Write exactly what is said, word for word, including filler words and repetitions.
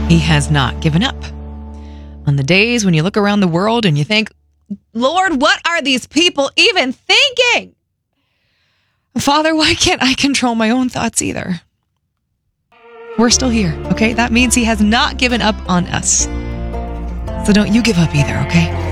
He has not given up. On the days when you look around the world and you think, Lord, what are these people even thinking? Father, why can't I control my own thoughts either? We're still here, okay? That means he has not given up on us. So don't you give up either, okay?